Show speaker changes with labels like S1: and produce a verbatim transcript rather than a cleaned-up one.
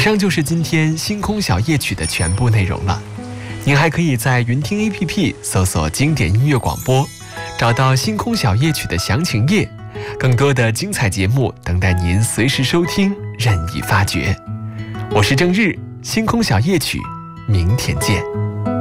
S1: 上就是今天星空小夜曲的全部内容了。您还可以在云听 A P P 搜索经典音乐广播，找到星空小夜曲的详情页，更多的精彩节目等待您随时收听，任意发掘。我是郑日，星空小夜曲，明天见。